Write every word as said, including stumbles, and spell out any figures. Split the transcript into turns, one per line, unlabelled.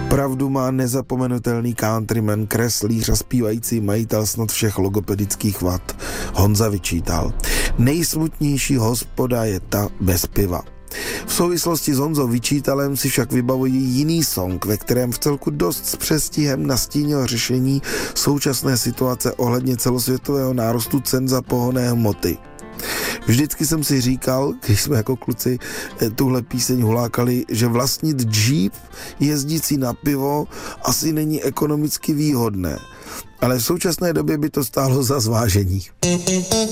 Pravdu má nezapomenutelný countryman, kreslíř a zpívající majitel snad všech logopedických vad. Honza vyčítal: nejsmutnější hospoda je ta bez piva. V souvislosti s Honzou Vyčítalem si však vybavují jiný song, ve kterém v celku dost s přestihem nastínil řešení současné situace ohledně celosvětového nárůstu cen za pohonné hmoty. Vždycky jsem si říkal, když jsme jako kluci tuhle píseň hulákali, že vlastnit džíp jezdící na pivo asi není ekonomicky výhodné, ale v současné době by to stálo za zvážení.